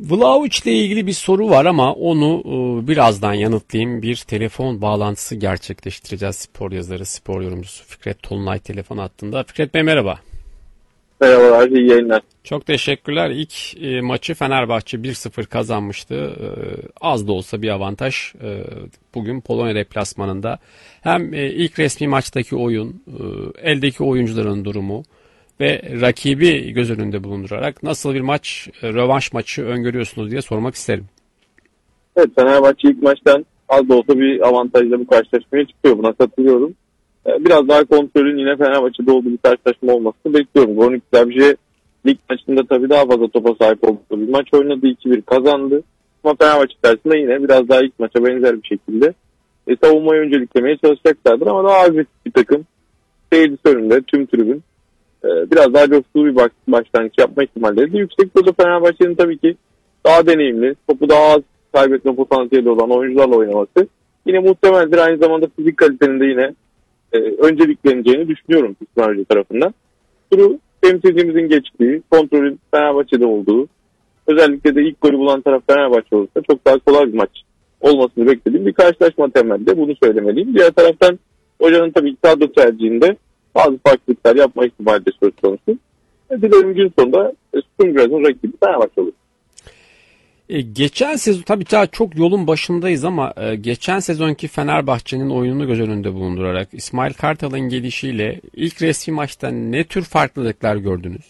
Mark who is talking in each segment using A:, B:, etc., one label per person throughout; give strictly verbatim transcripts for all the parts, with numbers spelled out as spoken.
A: Vlahovic ile ilgili bir soru var ama onu e, birazdan yanıtlayayım. Bir telefon bağlantısı gerçekleştireceğiz. Spor yazarı, spor yorumcusu Fikret Tolunay telefon hattında. Fikret Bey merhaba.
B: Merhabalar, iyi yayınlar.
A: Çok teşekkürler. İlk e, maçı Fenerbahçe bir sıfır kazanmıştı. E, az da olsa bir avantaj e, bugün Polonya deplasmanında. Hem e, ilk resmi maçtaki oyun, e, eldeki oyuncuların durumu ve rakibi göz önünde bulundurarak nasıl bir maç, e, rövanş maçı öngörüyorsunuz diye sormak isterim.
B: Evet, Fenerbahçe ilk maçtan az da olsa bir avantajla bu karşılaşmaya çıkıyor. Buna katılıyorum. Ee, Biraz daha kontrolün yine Fenerbahçe'de olduğu bir karşılaşma olmasını bekliyorum. on iki Derbje lig maçında tabii daha fazla topa sahip olduğu bir maç oynadı. iki bir kazandı. Ama Fenerbahçe karşısında yine biraz daha ilk maça benzer bir şekilde e, savunmayı önceliklemeye çalışacaklardır. Ama daha agresif bir takım. Seyircisi önünde tüm tribün. e, Biraz daha coşkulu bir baş, başlangıç yapma ihtimalleri de yüksek. Burada Fenerbahçe'nin tabii ki daha deneyimli, topu daha az kaybetme potansiyeli olan oyuncularla oynaması yine muhtemeldir. Aynı zamanda fizik kalitenin de yine e, öncelikleneceğini düşünüyorum İsmail Hoca tarafından. Turu temsilcimizin geçtiği, kontrolün Fenerbahçe'de olduğu, özellikle de ilk golü bulan taraf Fenerbahçe olursa çok daha kolay bir maç olmasını beklediğim bir karşılaşma temelde bunu söylemeliyim. Diğer taraftan hocanın tabii ki kadro tercihinde bazı farklılıklar yapma ihtimali de söz konusu. E, dilerim gün sonunda e, Sturmgraz'ın rakibi Fenerbahçe olur.
A: E, geçen sezon tabii daha çok yolun başındayız ama e, geçen sezonki Fenerbahçe'nin oyununu göz önünde bulundurarak İsmail Kartal'ın gelişiyle ilk resmi maçta ne tür farklılıklar gördünüz?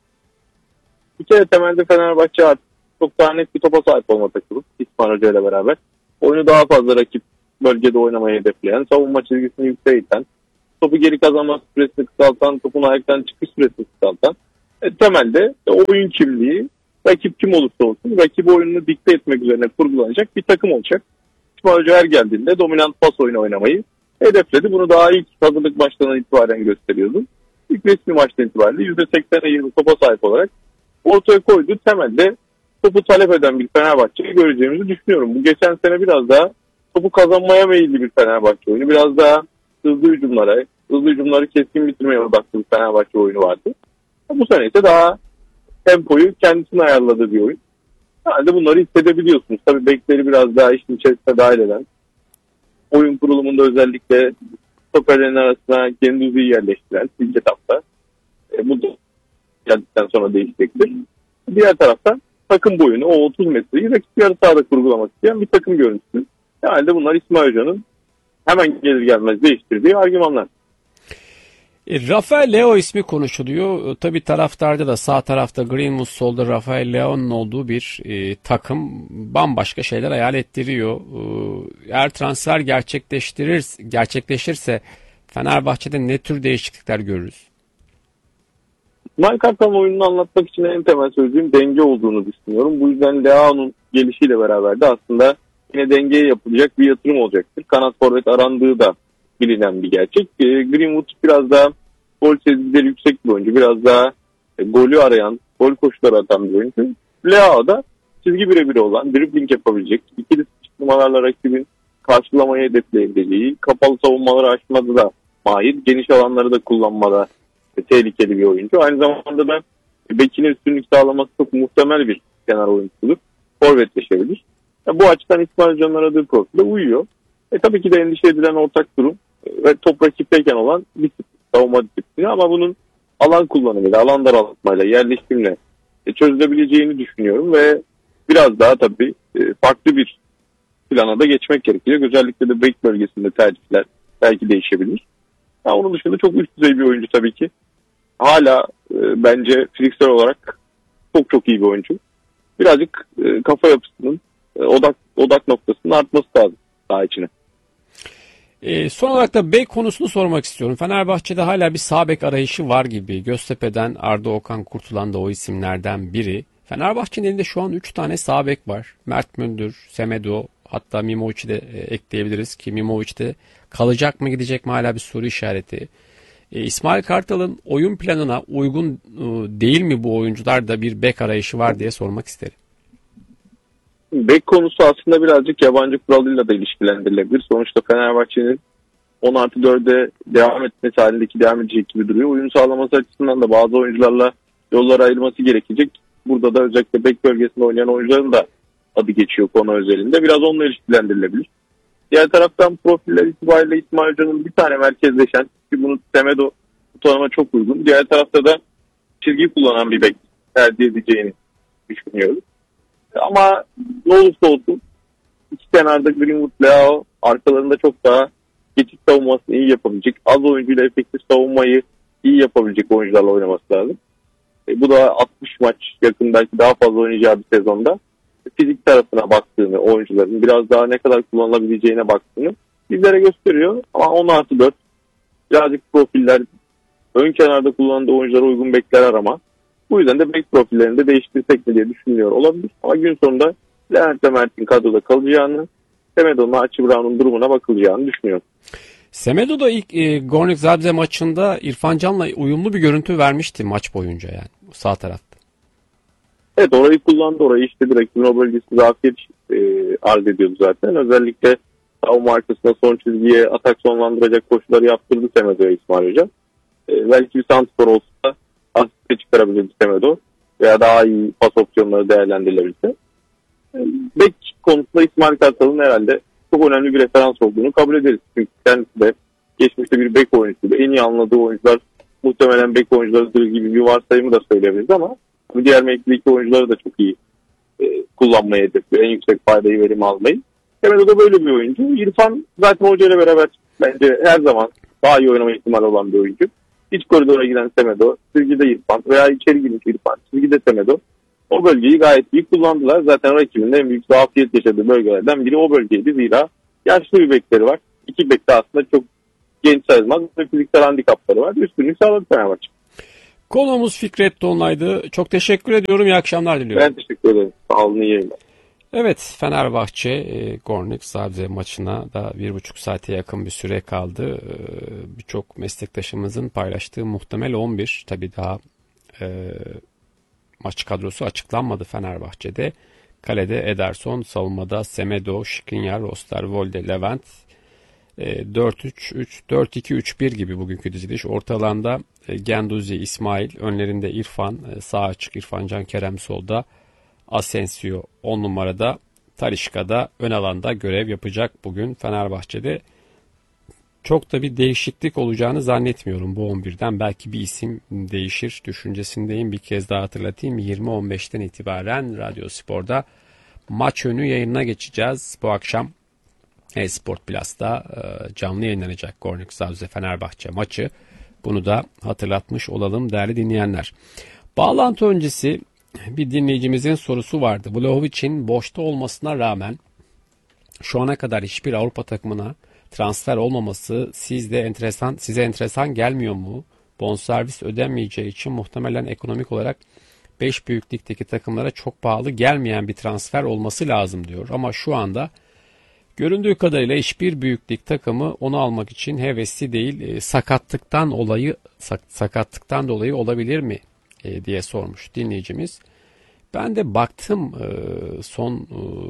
B: Bir kere temelde Fenerbahçe artık çok daha net bir topa sahip olma takımı İsmail Hoca ile beraber. Oyunu daha fazla rakip bölgede oynamayı hedefleyen, savunma çizgisini yükseğe iten, topu geri kazanma süresini kısaltan, topun ayaktan çıkış süresini kısaltan. E, temelde e, oyun kimliği, rakip kim olursa olsun rakip oyununu dikte etmek üzerine kurgulanacak bir takım olacak. İsmail Hoca her geldiğinde dominant pas oyunu oynamayı hedefledi. Bunu daha ilk hazırlık maçlarından itibaren gösteriyordu. İlk resmi maçtan itibaren yüzde seksene yirmi topa sahip olarak ortaya koyduğu temelde topu talep eden bir Fenerbahçe'yi göreceğimizi düşünüyorum. Bu geçen sene biraz daha topu kazanmaya meyilli bir Fenerbahçe oyunu. Biraz daha hızlı hücumlara, hızlı hücumları keskin bitirmeye odaklı bir Fenerbahçe oyunu vardı. Bu sene ise daha tempoyu kendisine ayarladığı bir oyun. Halde bunları hissedebiliyorsunuz. Tabii bekleri biraz daha işin içerisine dahil eden, oyun kurulumunda özellikle stoperlerin arasına Gendouzi'yi yerleştiren ilk etapta. E, bu da geldikten sonra değişecektir. Diğer taraftan takım boyunu, o otuz metreyi rakip yarı sahada kurgulamak isteyen bir takım görüntüsü. Herhalde bunlar İsmail Hoca'nın hemen gelir gelmez değiştirdiği argümanlar.
A: E, Rafael Leao ismi konuşuluyor. E, tabii taraftarda da sağ tarafta Greenwood, solda Rafael Leao'nun olduğu bir e, takım bambaşka şeyler hayal ettiriyor. E, eğer transfer gerçekleştirir, gerçekleşirse Fenerbahçe'de ne tür değişiklikler görürüz?
B: İsmail Kartal'ın oyununu anlatmak için en temel söylediğim denge olduğunu düşünüyorum. Bu yüzden Leao'nun gelişiyle beraber de aslında yine dengeye yapılacak bir yatırım olacaktır. Kanat forvet arandığı da bilinen bir gerçek. E, Greenwood biraz daha gol sezgileri yüksek bir oyuncu. Biraz daha e, golü arayan, gol koşuları atan bir oyuncu. Leao da çizgi birebiri olan, dribbling yapabilecek, ikili sıçramalarla rakibin karşılamayı hedefleyebileceği, kapalı savunmaları aşmada da mahir, geniş alanları da kullanmada e, tehlikeli bir oyuncu. Aynı zamanda da e, bekine üstünlük sağlaması çok muhtemel bir kenar oyuncusudur. Forvetleşebilir. Yani bu açıdan İsmail Hoca'nın aradığı profile uyuyor. E, tabii ki de endişe edilen ortak durum ve top rakipteyken olan disiplin, savunma disiplini ama bunun alan kullanımıyla, alan daraltmayla, yerleşimle e, çözülebileceğini düşünüyorum ve biraz daha tabii e, farklı bir plana da geçmek gerekiyor. Özellikle de bek bölgesinde tercihler belki değişebilir. Ya onun dışında çok üst düzey bir oyuncu tabii ki. Hala e, bence fiziksel olarak çok çok iyi bir oyuncu. Birazcık e, kafa yapısının e, odak odak noktasının artması lazım daha içine.
A: E, son olarak da bek konusunu sormak istiyorum. Fenerbahçe'de hala bir sağ bek arayışı var gibi. Göztepe'den Arda Okan Kurtulan da o isimlerden biri. Fenerbahçe'nin elinde şu an üç tane sağ bek var. Mert Müldür, Semedo, hatta Mimovic'i de e, ekleyebiliriz ki Mimovic de kalacak mı gidecek mi hala bir soru işareti. E, İsmail Kartal'ın oyun planına uygun e, değil mi bu oyuncular da bir bek arayışı var diye sormak isterim.
B: Bek konusu aslında birazcık yabancı kuralıyla da ilişkilendirilebilir. Sonuçta Fenerbahçe'nin on artı dörde devam etmesi halindeki devam edecek gibi duruyor. Uyum sağlaması açısından da bazı oyuncularla yollar ayrılması gerekecek. Burada da özellikle bek bölgesinde oynayan oyuncuların da adı geçiyor konu özelinde. Biraz onunla ilişkilendirilebilir. Diğer taraftan profiller itibariyle İsmail Hoca'nın bir tane merkezleşen, ki bunu Semedo bu tanıma çok uygun. Diğer tarafta da çizgi kullanan bir bek tercih edeceğini düşünüyoruz. Ama ne olursa olsun iki kenarda Greenwood, Leao arkalarında çok daha geçiş savunmasını iyi yapabilecek, az oyuncuyla efektif savunmayı iyi yapabilecek oyuncularla oynaması lazım. E, bu da altmış maç yakın belki daha fazla oynayacağı bir sezonda fizik tarafına baktığını, oyuncuların biraz daha ne kadar kullanılabileceğine baktığını bizlere gösteriyor. Ama on artı dört birazcık profiller, ön kenarda kullandığı oyunculara uygun bekler arama. Bu yüzden de bek profillerini de değiştirsek mi diye düşünüyor olabilir. Ama gün sonunda Levent ve Mert'in kadroda kalacağını, Semedo'nun, Archie Brown'un durumuna bakılacağını düşünüyorum.
A: Semedo da ilk e, Gornik Zabrze maçında İrfan Can'la uyumlu bir görüntü vermişti maç boyunca yani sağ tarafta.
B: Evet, orayı kullandı. Orayı işte direkt o bölgesi zafiyet e, arz ediyordu zaten. Özellikle savunma arkasında son çizgiye atak sonlandıracak koşuları yaptırdı Semedo'ya İsmail Hoca. E, belki bir santrfor olsa asiste çıkarabilirdi Semedo veya daha iyi pas opsiyonları değerlendirilebilse. E, bek konusunda İsmail Kartal'ın herhalde çok önemli bir referans olduğunu kabul ederiz. Çünkü kendisi de geçmişte bir bek oyuncusuydu. En iyi anladığı oyuncular muhtemelen bek oyuncularıdır gibi bir varsayımı da söyleyebiliriz ama diğer mevkideki oyuncuları da çok iyi e, kullanmayı hedefliyor. En yüksek faydayı, verim almayı. Semedo da böyle bir oyuncu. İrfan zaten Hoca ile beraber bence her zaman daha iyi oynama ihtimali olan bir oyuncu. İç koridora giden Semedo, çizgide İrfan veya içeri girmiş İrfan, çizgide Semedo. O bölgeyi gayet iyi kullandılar. Zaten rakibinin en büyük zafiyet yaşadığı bölgelerden biri o bölgeydi. Zira yaşlı bir bekleri var. İki bek de aslında çok genç sayılmaz ve fiziksel handikapları var. Üstünlük sağladı Fenerbahçe.
A: Konuğumuz Fikret Donlay'dı. Çok teşekkür ediyorum. İyi akşamlar diliyorum.
B: Ben teşekkür ederim. Sağ olun, iyi yayınlar.
A: Evet, Fenerbahçe e, Gornik Zabrze maçına da bir buçuk saate yakın bir süre kaldı. E, Birçok meslektaşımızın paylaştığı muhtemel on bir. Tabii daha e, maç kadrosu açıklanmadı Fenerbahçe'de. Kalede Ederson, savunmada Semedo, Skriniar, Osterwolde, Levent. E, dört üç üç, dört iki üç bir gibi bugünkü diziliş. Orta alanda e, Genduzi, İsmail, önlerinde İrfan, e, sağ açık İrfan Can, Kerem solda. Asensio on numarada, Talisca'da ön alanda görev yapacak bugün Fenerbahçe'de. Çok da bir değişiklik olacağını zannetmiyorum bu on birden. Belki bir isim değişir düşüncesindeyim. Bir kez daha hatırlatayım. yirmi on beşten itibaren Radyo Spor'da maç önü yayınına geçeceğiz. Bu akşam eSport Plus'ta canlı yayınlanacak Gornik Zabrze Fenerbahçe maçı. Bunu da hatırlatmış olalım değerli dinleyenler. Bağlantı öncesi bir dinleyicimizin sorusu vardı. Vlahovic'in boşta olmasına rağmen şu ana kadar hiçbir Avrupa takımına transfer olmaması sizde enteresan, size enteresan gelmiyor mu? Bonservis ödenmeyeceği için muhtemelen ekonomik olarak beş büyük ligdeki takımlara çok pahalı gelmeyen bir transfer olması lazım diyor. Ama şu anda göründüğü kadarıyla hiçbir büyük lig takımı onu almak için hevesli değil. E, sakatlıktan olayı sak, sakatlıktan dolayı olabilir mi e, diye sormuş dinleyicimiz. Ben de baktım e, son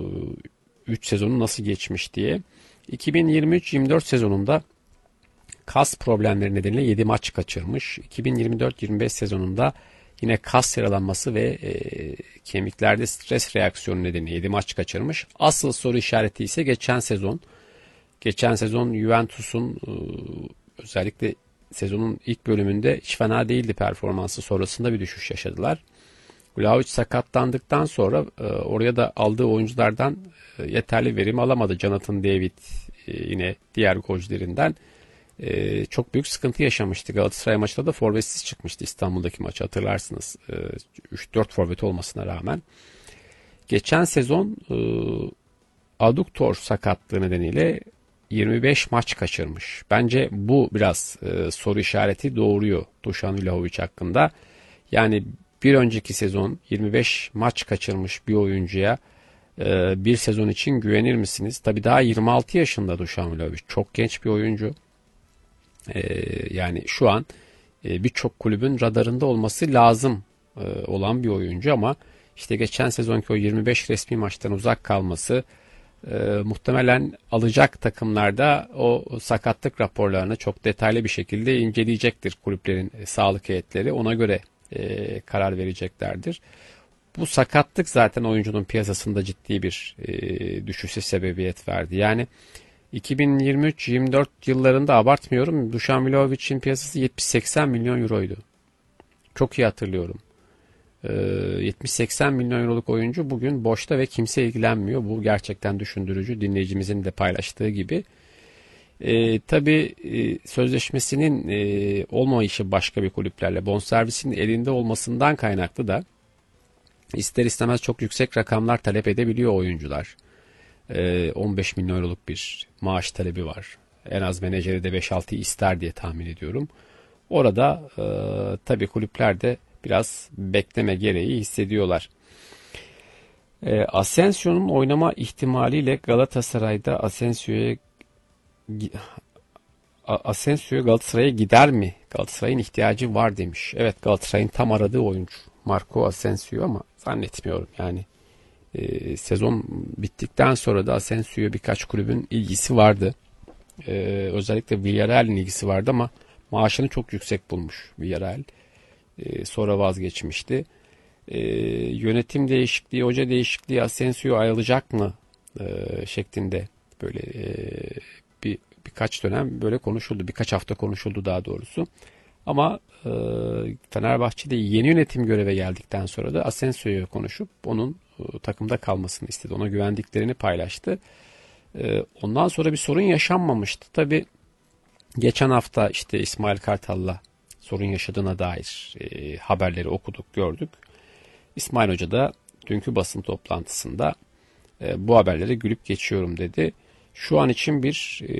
A: üç sezonu nasıl geçmiş diye. iki bin yirmi üç yirmi dört sezonunda kas problemleri nedeniyle yedi maç kaçırmış. iki bin yirmi dört yirmi beş sezonunda yine kas yaralanması ve e, kemiklerde stres reaksiyonu nedeniyle yedi maç kaçırmış. Asıl soru işareti ise geçen sezon. Geçen sezon Juventus'un e, özellikle sezonun ilk bölümünde hiç fena değildi performansı. Sonrasında bir düşüş yaşadılar. Vlahovic sakatlandıktan sonra e, oraya da aldığı oyunculardan e, yeterli verim alamadı. Jonathan David e, yine diğer golcülerinden e, çok büyük sıkıntı yaşamıştı. Galatasaray maçında da forvetsiz çıkmıştı İstanbul'daki maçı hatırlarsınız. E, üç dört forvet olmasına rağmen. Geçen sezon e, aduktor sakatlığı nedeniyle yirmi beş maç kaçırmış. Bence bu biraz e, soru işareti doğuruyor Dušan Vlahovic hakkında. Yani bir önceki sezon yirmi beş maç kaçırmış bir oyuncuya e, bir sezon için güvenir misiniz? Tabii daha yirmi altı yaşında Dušan Vlahovic. Çok genç bir oyuncu. E, yani şu an e, birçok kulübün radarında olması lazım e, olan bir oyuncu ama işte geçen sezonki o yirmi beş resmi maçtan uzak kalması e, muhtemelen alacak takımlarda o sakatlık raporlarını çok detaylı bir şekilde inceleyecektir kulüplerin e, sağlık heyetleri. Ona göre e, karar vereceklerdir. bu sakatlık zaten oyuncunun piyasasında ciddi bir e, düşüşe sebebiyet verdi. Yani iki bin yirmi üç yirmi dört yıllarında abartmıyorum. Dušan Vlahovic'in piyasası yetmiş seksen milyon euroydu. Çok iyi hatırlıyorum. E, yetmiş seksen milyon euroluk oyuncu bugün boşta ve kimse ilgilenmiyor. Bu gerçekten düşündürücü. Dinleyicimizin de paylaştığı gibi. E, tabii e, sözleşmesinin e, olmayışı başka bir kulüplerle bonservisinin elinde olmasından kaynaklı da ister istemez çok yüksek rakamlar talep edebiliyor oyuncular. E, on beş milyon euroluk bir maaş talebi var. En az menajeri de beş altı ister diye tahmin ediyorum. Orada e, tabii kulüpler de biraz bekleme gereği hissediyorlar. E, Asensio'nun oynama ihtimaliyle Galatasaray'da Asensio'ya Asensio Galatasaray'a gider mi? Galatasaray'ın ihtiyacı var demiş. Evet, Galatasaray'ın tam aradığı oyuncu Marco Asensio ama zannetmiyorum yani. E, sezon bittikten sonra da Asensio'ya birkaç kulübün ilgisi vardı. E, özellikle Villarreal'in ilgisi vardı ama maaşını çok yüksek bulmuş Villarreal. E, sonra vazgeçmişti. E, yönetim değişikliği, hoca değişikliği, Asensio ayrılacak mı? E, şeklinde böyle e, bir birkaç dönem böyle konuşuldu. Birkaç hafta konuşuldu daha doğrusu. Ama e, Fenerbahçe'de yeni yönetim göreve geldikten sonra da Asensio'yu konuşup onun e, takımda kalmasını istedi. Ona güvendiklerini paylaştı. E, ondan sonra bir sorun yaşanmamıştı. Tabii geçen hafta işte İsmail Kartal'la sorun yaşadığına dair e, haberleri okuduk, gördük. İsmail Hoca da dünkü basın toplantısında e, bu haberlere gülüp geçiyorum dedi. Şu an için bir e,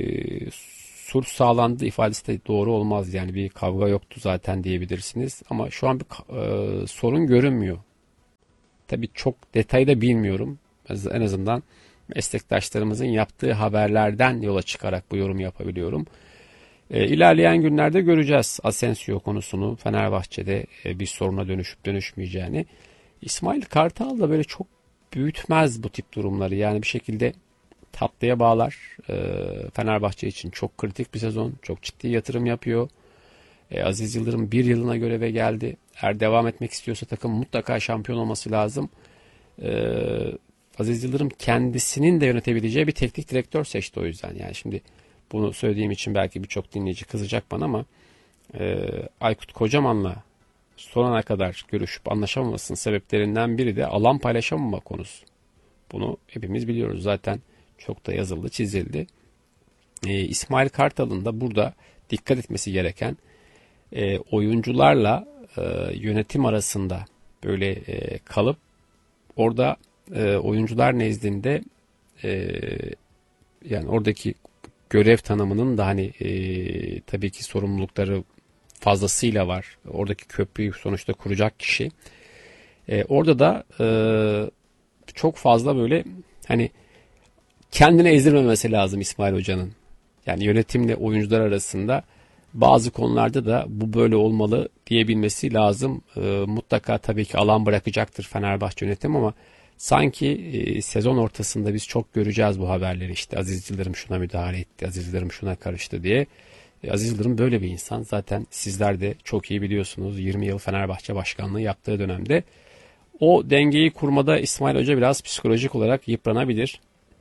A: sulh sağlandı ifadesi de doğru olmaz. Yani bir kavga yoktu zaten diyebilirsiniz. Ama şu an bir e, sorun görünmüyor. Tabii çok detayı da bilmiyorum. En azından meslektaşlarımızın yaptığı haberlerden yola çıkarak bu yorumu yapabiliyorum. E, ilerleyen günlerde göreceğiz Asensio konusunu, Fenerbahçe'de e, bir soruna dönüşüp dönüşmeyeceğini. İsmail Kartal da böyle çok büyütmez bu tip durumları. Yani bir şekilde tatlıya bağlar. E, Fenerbahçe için çok kritik bir sezon. Çok ciddi yatırım yapıyor. E, Aziz Yıldırım bir yılına göreve geldi. Eğer devam etmek istiyorsa takım mutlaka şampiyon olması lazım. E, Aziz Yıldırım kendisinin de yönetebileceği bir teknik direktör seçti o yüzden. Yani şimdi bunu söylediğim için belki birçok dinleyici kızacak bana ama e, Aykut Kocaman'la sonuna kadar görüşüp anlaşamamasının sebeplerinden biri de alan paylaşamama konusu. Bunu hepimiz biliyoruz zaten, çok da yazıldı, çizildi. E, İsmail Kartal'ın da burada dikkat etmesi gereken e, oyuncularla e, yönetim arasında böyle e, kalıp orada e, oyuncular nezdinde e, yani oradaki görev tanımının da hani e, tabii ki sorumlulukları fazlasıyla var. Oradaki köprüyü sonuçta kuracak kişi. E, orada da e, çok fazla böyle hani kendine ezdirmemesi lazım İsmail Hoca'nın. Yani yönetimle oyuncular arasında bazı konularda da bu böyle olmalı diyebilmesi lazım. E, mutlaka tabii ki alan bırakacaktır Fenerbahçe yönetim ama sanki e, sezon ortasında biz çok göreceğiz bu haberleri. İşte Aziz Yıldırım şuna müdahale etti, Aziz Yıldırım şuna karıştı diye. E, Aziz Yıldırım böyle bir insan. Zaten sizler de çok iyi biliyorsunuz. yirmi yıl Fenerbahçe başkanlığı yaptığı dönemde o dengeyi kurmada İsmail Hoca biraz psikolojik olarak yıpranabilir.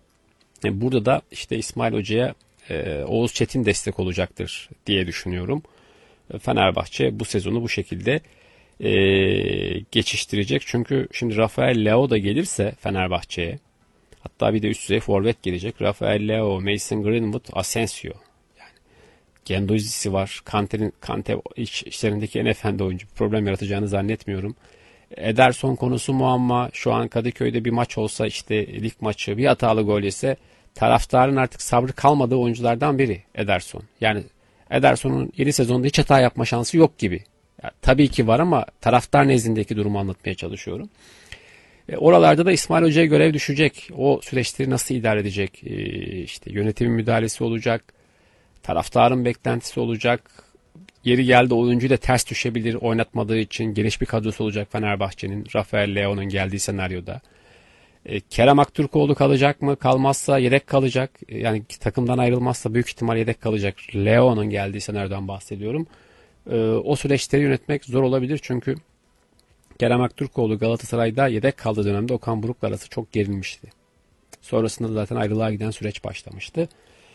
A: E, burada da işte İsmail Hoca'ya e, Oğuz Çetin destek olacaktır diye düşünüyorum. E, Fenerbahçe bu sezonu bu şekilde e, geçiştirecek. Çünkü şimdi Rafael Leao da gelirse Fenerbahçe'ye, hatta bir de üst düzey forvet gelecek. Rafael Leao, Mason Greenwood, Asensio. Yani Gendouzi'si var. Kante'nin Kante iç, içlerindeki en efendi oyuncu. Bir problem yaratacağını zannetmiyorum. Ederson konusu muamma. Şu an Kadıköy'de bir maç olsa, işte lig maçı, bir hatalı gol yese taraftarın artık sabrı kalmadığı oyunculardan biri Ederson. Yani Ederson'un yeni sezonda hiç hata yapma şansı yok gibi. Ya, tabii ki var ama taraftar nezdindeki durumu anlatmaya çalışıyorum. E, oralarda da İsmail Hoca'ya görev düşecek. O süreçleri nasıl idare edecek? E, işte yönetimin müdahalesi olacak. Taraftarın beklentisi olacak. Yeri geldi oyuncuyla ters düşebilir oynatmadığı için. Geniş bir kadrosu olacak Fenerbahçe'nin, Rafael Leao'nun geldiği senaryoda. E, Kerem Aktürkoğlu kalacak mı? Kalmazsa yedek kalacak. E, yani takımdan ayrılmazsa büyük ihtimal yedek kalacak. Leao'nun geldiği senaryodan bahsediyorum. E, o süreçleri yönetmek zor olabilir çünkü Kerem Aktürkoğlu Galatasaray'da yedek kaldığı dönemde Okan Buruk'la arası çok gerilmişti. Sonrasında da zaten ayrılığa giden süreç başlamıştı.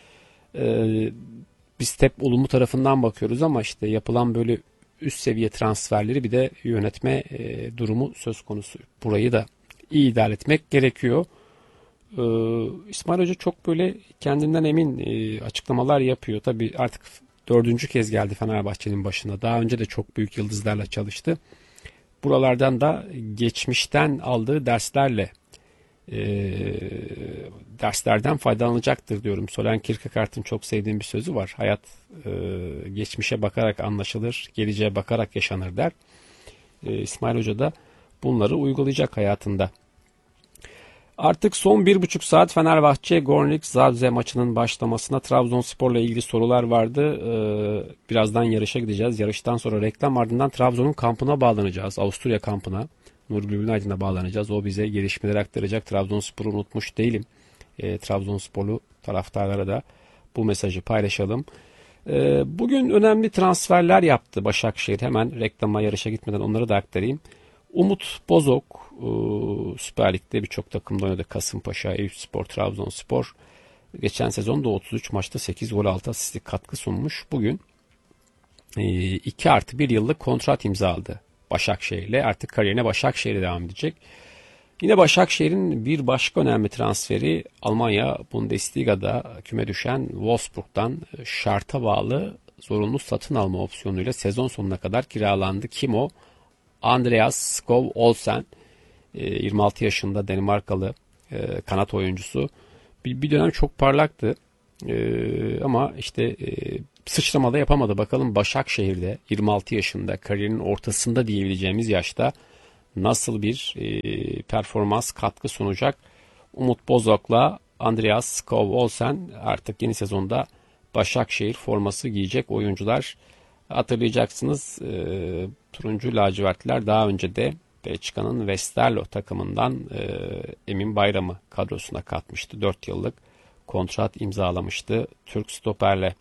A: Ee, biz hep olumlu tarafından bakıyoruz ama işte yapılan böyle üst seviye transferleri bir de yönetme e, durumu söz konusu. Burayı da iyi idare etmek gerekiyor. Ee, İsmail Hoca çok böyle kendinden emin e, açıklamalar yapıyor. Tabii artık dördüncü kez geldi Fenerbahçe'nin başına. Daha önce de çok büyük yıldızlarla çalıştı. Buralardan da geçmişten aldığı derslerle e, derslerden faydalanacaktır diyorum. Solen Kierkegaard'ın çok sevdiğim bir sözü var. Hayat e, geçmişe bakarak anlaşılır, geleceğe bakarak yaşanır der. E, İsmail Hoca da bunları uygulayacak hayatında. Artık son bir buçuk saat Fenerbahçe Gornik Zabrze maçının başlamasına Trabzonspor'la ilgili sorular vardı. Ee, birazdan yarışa gideceğiz. Yarıştan sonra reklam, ardından Trabzon'un kampına bağlanacağız. Avusturya kampına. Nurgül Günaydın'a bağlanacağız. O bize gelişmeleri aktaracak. Trabzonspor'u unutmuş değilim. Ee, Trabzonsporlu taraftarlara da bu mesajı paylaşalım. Ee, bugün önemli transferler yaptı Başakşehir. Hemen reklama, yarışa gitmeden onları da aktarayım. Umut Bozok Süper Lig'de birçok takımda oynadı. Kasımpaşa, Eyüpspor, Trabzonspor. Geçen sezonda otuz üç maçta sekiz gol altı asistlik katkı sunmuş. Bugün iki artı bir yıllık kontrat imzaladı Başakşehir'le. Artık kariyerine Başakşehir'e devam edecek. Yine Başakşehir'in bir başka önemli transferi Almanya Bundesliga'da küme düşen Wolfsburg'dan şarta bağlı zorunlu satın alma opsiyonuyla sezon sonuna kadar kiralandı. Kim o? Andreas Skov Olsen, yirmi altı yaşında Danimarkalı kanat oyuncusu. Bir, bir dönem çok parlaktı ama işte sıçramada yapamadı. Bakalım Başakşehir'de yirmi altı yaşında, kariyerinin ortasında diyebileceğimiz yaşta nasıl bir performans katkı sunacak? Umut Bozok'la Andreas Skov Olsen artık yeni sezonda Başakşehir forması giyecek oyuncular. Hatırlayacaksınız e, turuncu lacivertliler daha önce de Belçika'nın Westerlo takımından e, Emin Bayram'ı kadrosuna katmıştı. dört yıllık kontrat imzalamıştı Türk stoperle.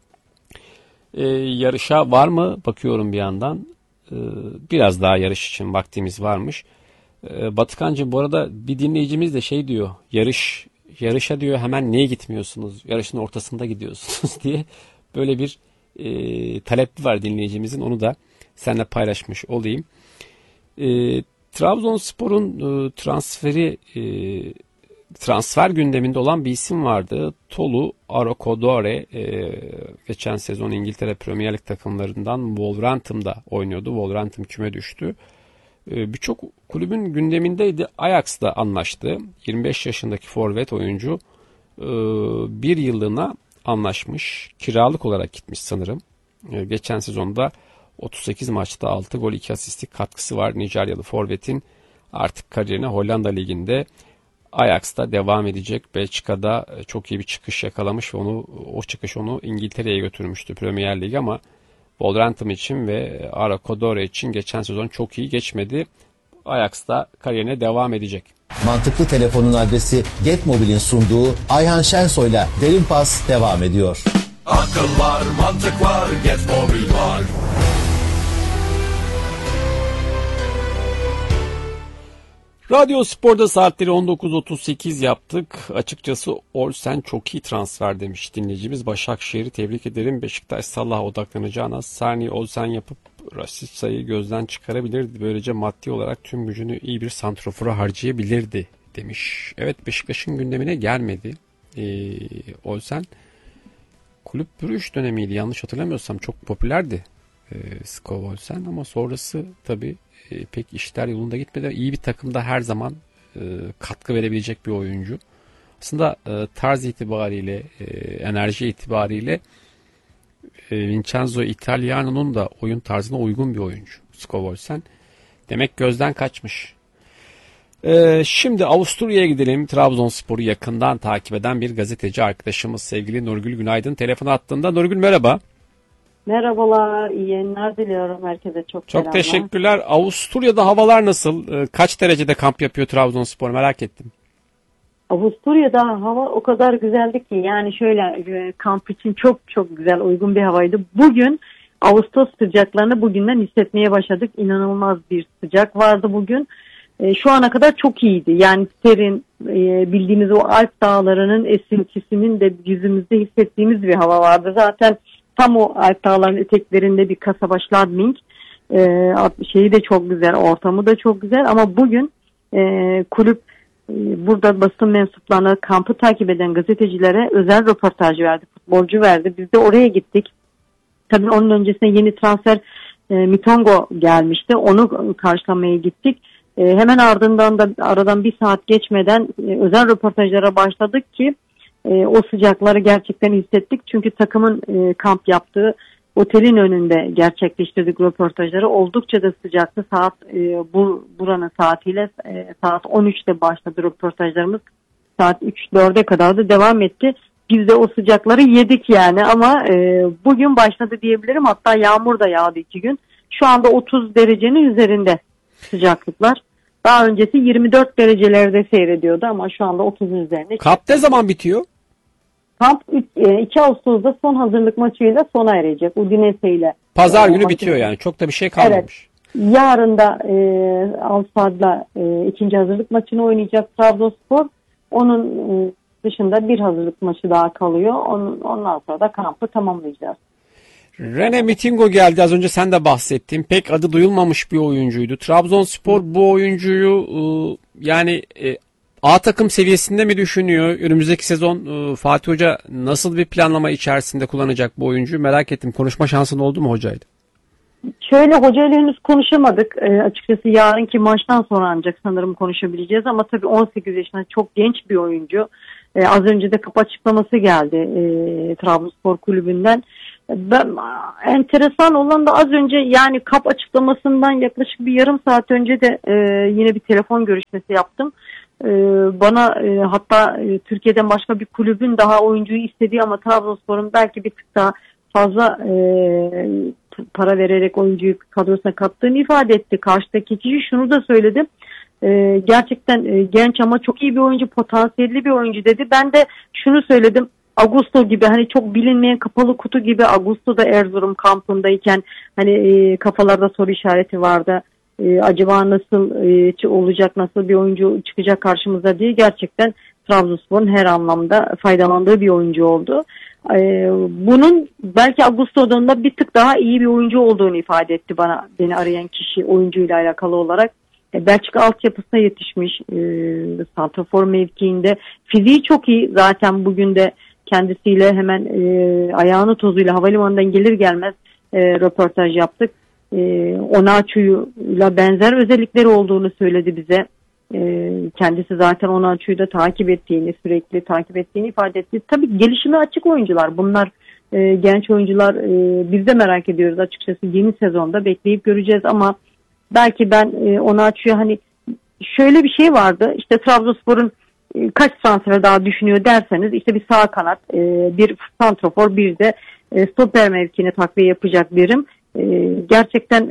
A: E, yarışa var mı? Bakıyorum bir yandan. E, biraz daha yarış için vaktimiz varmış. E, Batıkancığım, bu arada bir dinleyicimiz de şey diyor. Yarış yarışa diyor hemen niye gitmiyorsunuz? Yarışın ortasında gidiyorsunuz diye böyle bir E, talepli var dinleyicimizin, onu da seninle paylaşmış olayım. E, Trabzonspor'un e, transferi e, transfer gündeminde olan bir isim vardı. Tolu Arokodore e, geçen sezon İngiltere Premier Lig takımlarından Wolverhampton'da oynuyordu. Wolverhampton küme düştü. E, Birçok kulübün gündemindeydi. Ajax'la anlaştı. yirmi beş yaşındaki forvet oyuncu e, bir yıllığına anlaşmış. Kiralık olarak gitmiş sanırım. Ee, geçen sezonda otuz sekiz maçta altı gol iki asistlik katkısı var. Nijeryalı forvetin artık kariyerine Hollanda Ligi'nde Ajax'ta devam edecek. Belçika'da çok iyi bir çıkış yakalamış ve onu o çıkış onu İngiltere'ye götürmüştü Premier Lig, ama Wolverhampton için ve Arakodore için geçen sezon çok iyi geçmedi. Ajax'ta kariyerine devam edecek.
C: Mantıklı telefonun adresi Getmobil'in sunduğu Ayhan Şensoy'la Derin Pas devam ediyor.
D: Akıl var, mantık var, Getmobil var.
A: Radyo Spor'da saatleri on dokuz otuz sekiz yaptık. Açıkçası Olsen çok iyi transfer demiş dinleyicimiz. Başakşehir'i tebrik ederim. Beşiktaş Salah'a odaklanacağına Sani Olsen yapıp Rashidsa'yı gözden çıkarabilirdi. Böylece maddi olarak tüm gücünü iyi bir santrofora harcayabilirdi demiş. Evet, Beşiktaş'ın gündemine gelmedi. Ee, Olsen kulüp Brugge dönemiydi. Yanlış hatırlamıyorsam çok popülerdi e, Skov Olsen, ama sonrası tabii e, pek işler yolunda gitmedi. İyi bir takımda her zaman e, katkı verebilecek bir oyuncu. Aslında e, tarz itibariyle, e, enerji itibariyle e, Vincenzo Italiano'nun da oyun tarzına uygun bir oyuncu Skov Olsen. Demek gözden kaçmış. Ee, şimdi Avusturya'ya gidelim. Trabzonspor'u yakından takip eden bir gazeteci arkadaşımız sevgili Nurgül Günaydın telefon attığında. Nurgül merhaba.
E: Merhabalar, iyi yayınlar diliyorum herkese. Çok
A: Çok
E: selamlar.
A: teşekkürler. Avusturya'da havalar nasıl? Ee, kaç derecede kamp yapıyor Trabzonspor, merak ettim.
E: Avusturya'da hava o kadar güzeldi ki, yani şöyle e, kamp için çok çok güzel, uygun bir havaydı. Bugün Ağustos sıcaklarını bugünden hissetmeye başladık. İnanılmaz bir sıcak vardı bugün. E, şu ana kadar çok iyiydi. Yani serin, e, bildiğimiz o Alp dağlarının esintisinin de yüzümüzde hissettiğimiz bir hava vardı. Zaten tam o Alp dağlarının eteklerinde bir kasaba Schladming. E, şeyi de çok güzel, ortamı da çok güzel ama bugün e, kulüp e, burada basın mensuplarına, kampı takip eden gazetecilere özel röportaj verdi, futbolcu verdi. Biz de oraya gittik. Tabii onun öncesinde yeni transfer e, Mitongo gelmişti. Onu karşılamaya gittik. E, hemen ardından da aradan bir saat geçmeden e, özel röportajlara başladık ki e, o sıcakları gerçekten hissettik. Çünkü takımın e, kamp yaptığı otelin önünde gerçekleştirdik röportajları. Oldukça da sıcaktı. Saat e, bu buranın saatiyle e, saat on üçte başladı röportajlarımız. Saat üç dörde kadar da devam etti. Biz de o sıcakları yedik yani ama e, bugün başladı diyebilirim. Hatta yağmur da yağdı iki gün. Şu anda otuz derecenin üzerinde sıcaklıklar. Daha öncesi yirmi dört derecelerde seyrediyordu ama şu anda otuzun üzerinde.
A: Kamp ne zaman bitiyor?
E: Kamp iki Ağustos'ta son hazırlık maçıyla sona erecek. Udinese ile.
A: Pazar günü bitiyor yani. Çok da bir şey kalmamış.
E: Evet. Yarın da e, Al-Saad'la e, ikinci hazırlık maçını oynayacak Trabzonspor. Onun e, dışında bir hazırlık maçı daha kalıyor. Onun, ondan sonra da kampı tamamlayacağız.
A: Rene Mitingo geldi. Az önce sen de bahsettin. Pek adı duyulmamış bir oyuncuydu. Trabzonspor bu oyuncuyu e, yani e, A takım seviyesinde mi düşünüyor? Önümüzdeki sezon e, Fatih Hoca nasıl bir planlama içerisinde kullanacak bu oyuncuyu merak ettim. Konuşma şansın oldu mu hocayla?
E: Şöyle hocayla henüz konuşamadık. E, açıkçası yarınki maçtan sonra ancak sanırım konuşabileceğiz ama tabii on sekiz yaşında çok genç bir oyuncu. E, az önce de kapı açıklaması geldi e, Trabzonspor kulübünden. Ben, enteresan olan da az önce yani kap açıklamasından yaklaşık bir yarım saat önce de e, yine bir telefon görüşmesi yaptım. E, bana e, hatta e, Türkiye'den başka bir kulübün daha oyuncuyu istediği ama Trabzonspor'un belki bir tık daha fazla e, para vererek oyuncuyu kadrosuna kattığını ifade etti. Karşıdaki kişi şunu da söyledi. E, gerçekten e, genç ama çok iyi bir oyuncu, potansiyelli bir oyuncu dedi. Ben de şunu söyledim. Augusto gibi hani çok bilinmeyen kapalı kutu gibi Augusto da Erzurum kampındayken hani e, kafalarda soru işareti vardı. E, acaba nasıl e, olacak, nasıl bir oyuncu çıkacak karşımıza diye gerçekten Trabzonspor'un her anlamda faydalandığı bir oyuncu oldu. E, bunun belki Augusto'dan da bir tık daha iyi bir oyuncu olduğunu ifade etti bana beni arayan kişi oyuncuyla alakalı olarak. E, Belçika altyapısına yetişmiş e, santrafor mevkiinde. Fiziği çok iyi zaten bugün de kendisiyle hemen e, ayağını tozuyla havalimanından gelir gelmez e, röportaj yaptık. E, Onaçu'yla benzer özellikleri olduğunu söyledi bize. E, kendisi zaten Onaçu'yu da takip ettiğini, sürekli takip ettiğini ifade etti. Tabii gelişime açık oyuncular. Bunlar e, genç oyuncular. E, biz de merak ediyoruz açıkçası. Yeni sezonda bekleyip göreceğiz ama belki ben e, Onaçu'ya hani şöyle bir şey vardı. İşte Trabzonspor'un kaç transfer daha düşünüyor derseniz işte bir sağ kanat, bir santrafor, bir de stoper mevkine takviye yapacak birim. Gerçekten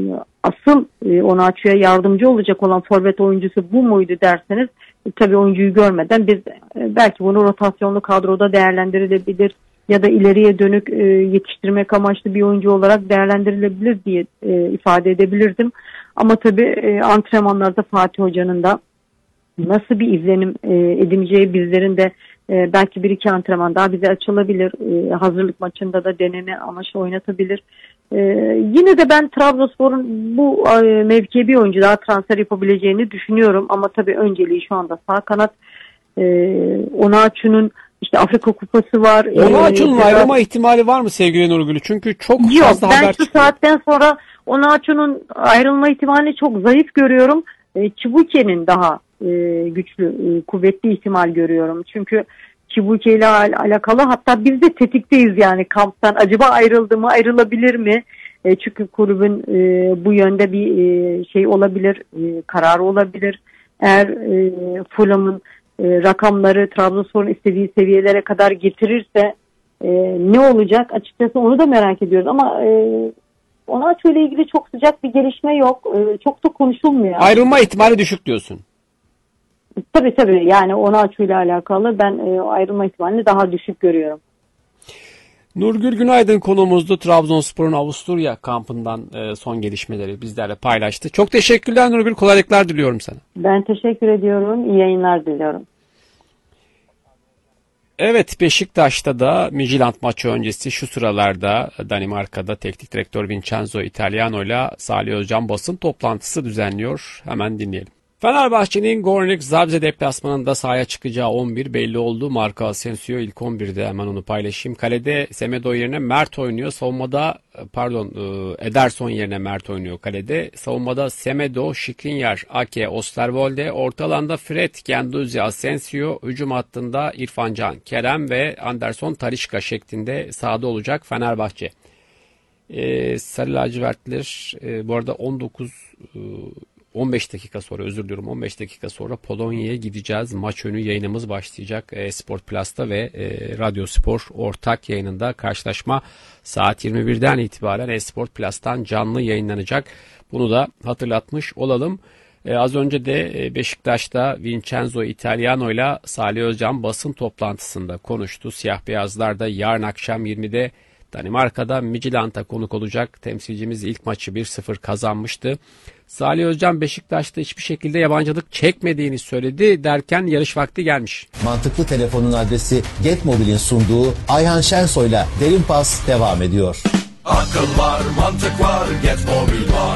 E: asıl Onaçu'ya yardımcı olacak olan forvet oyuncusu bu muydu derseniz tabii oyuncuyu görmeden biz belki bunu rotasyonlu kadroda değerlendirilebilir ya da ileriye dönük yetiştirmek amaçlı bir oyuncu olarak değerlendirilebilir diye ifade edebilirdim. Ama tabii antrenmanlarda Fatih Hoca'nın da nasıl bir izlenim e, edineceği bizlerin de e, belki bir iki antrenman daha bize açılabilir. E, hazırlık maçında da deneme amaçlı oynatabilir. E, yine de ben Trabzonspor'un bu e, mevkiye bir oyuncu daha transfer yapabileceğini düşünüyorum. Ama tabii önceliği şu anda sağ kanat. E, Onaçu'nun işte Afrika Kupası var.
A: Onaçu'nun
E: e,
A: ayrılma ihtimali var mı sevgili Nurgül? Çünkü çok
E: yok,
A: fazla haber çıkıyor.
E: Ben şu saatten sonra Onaçu'nun ayrılma ihtimalini çok zayıf görüyorum. E, Çibuke'nin daha e, güçlü, e, kuvvetli ihtimal görüyorum. Çünkü Çibuke ile al- alakalı hatta biz de tetikteyiz yani kamptan. Acaba ayrıldı mı, ayrılabilir mi? E, çünkü kulübün e, bu yönde bir e, şey olabilir, e, kararı olabilir. Eğer e, Fulham'ın e, rakamları Trabzonspor'un istediği seviyelere kadar getirirse e, ne olacak? Açıkçası onu da merak ediyoruz ama e, Onaçu ile ilgili çok sıcak bir gelişme yok. E, çok da konuşulmuyor.
A: Ayrılma ihtimali düşük diyorsun.
E: Tabii tabii yani Onaçu ile alakalı ben e, ayrılma ihtimalini daha düşük görüyorum.
A: Nurgül Günaydın konuğumuzdu. Trabzonspor'un Avusturya kampından e, son gelişmeleri bizlerle paylaştı. Çok teşekkürler Nurgül. Kolaylıklar diliyorum sana.
E: Ben teşekkür ediyorum. İyi yayınlar diliyorum.
A: Evet, Beşiktaş'ta da Midtjylland maçı öncesi şu sıralarda Danimarka'da teknik direktör Vincenzo Italiano ile Salih Özcan basın toplantısı düzenliyor. Hemen dinleyelim. Fenerbahçe'nin Gornik Zabrze deplasmanında sahaya çıkacağı on bir belli oldu. Marco Asensio ilk on birde, hemen onu paylaşayım. Kalede Semedo yerine Mert oynuyor. Savunmada pardon Ederson yerine Mert oynuyor kalede. Savunmada Semedo, Skriniar, Ake, Osterwolde. Orta alanda Fred, Guendouzi, Asensio. Hücum hattında İrfan Can, Kerem ve Anderson Talisca şeklinde sahada olacak Fenerbahçe. Ee, Sarı lacivertler e, bu arada on dokuz e, on beş dakika sonra özür diliyorum on beş dakika sonra Polonya'ya gideceğiz. Maç önü yayınımız başlayacak. E, Sport Plus'ta ve e, Radyo Spor ortak yayınında karşılaşma saat yirmi birden itibaren Esport Plus'tan canlı yayınlanacak. Bunu da hatırlatmış olalım. E, az önce de e, Beşiktaş'ta Vincenzo Italiano ile Salih Özcan basın toplantısında konuştu. Siyah beyazlar da yarın akşam yirmide Danimarka'da Midtjylland'a konuk olacak. Temsilcimiz ilk maçı bir sıfır kazanmıştı. Salih Özcan Beşiktaş'ta hiçbir şekilde yabancılık çekmediğini söyledi derken yarış vakti gelmiş.
C: Mantıklı telefonun adresi Getmobil'in sunduğu Ayhan Şensoy'la Derin Pas devam ediyor.
D: Akıl var, mantık var, Get Mobil var.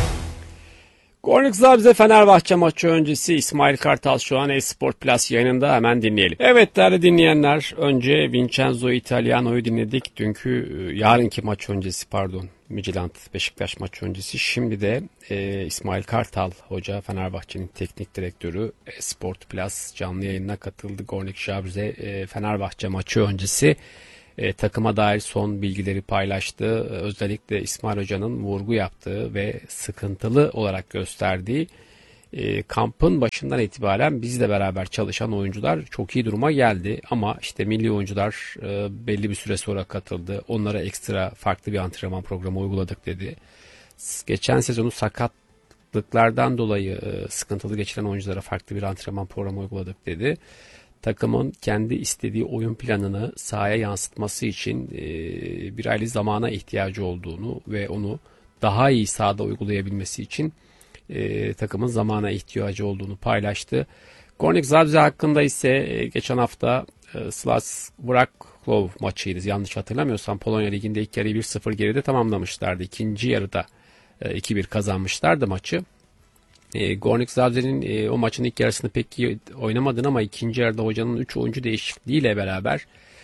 A: Gornik Zabrze Fenerbahçe maçı öncesi İsmail Kartal şu an Esport Plus yayınında, hemen dinleyelim. Evet değerli dinleyenler, önce Vincenzo Italiano'yu dinledik. Dünkü yarınki maç öncesi pardon Midtjylland Beşiktaş maçı öncesi. Şimdi de e, İsmail Kartal Hoca, Fenerbahçe'nin teknik direktörü, Esport Plus canlı yayınına katıldı. Gornik Zabrze e, Fenerbahçe maçı öncesi E, takıma dair son bilgileri paylaştı. Özellikle İsmail Hoca'nın vurgu yaptığı ve sıkıntılı olarak gösterdiği e, kampın başından itibaren bizle beraber çalışan oyuncular çok iyi duruma geldi. Ama işte milli oyuncular e, belli bir süre sonra katıldı. Onlara ekstra farklı bir antrenman programı uyguladık dedi. Geçen sezonu sakatlıklardan dolayı e, sıkıntılı geçiren oyunculara farklı bir antrenman programı uyguladık dedi. Takımın kendi istediği oyun planını sahaya yansıtması için e, bir aylık zamana ihtiyacı olduğunu ve onu daha iyi sahada uygulayabilmesi için e, takımın zamana ihtiyacı olduğunu paylaştı. Gornik Zabrze hakkında ise e, geçen hafta e, Slas Wrocław maçıydı. Yanlış hatırlamıyorsam Polonya Ligi'nde ilk yarıyı bir sıfır geride tamamlamışlardı. İkinci yarıda e, iki bir kazanmışlardı maçı. E, Gornik Zabrze'nin e, o maçın ilk yarısını pek iyi oynamadığını ama ikinci yarıda hocanın üç oyuncu değişikliğiyle beraber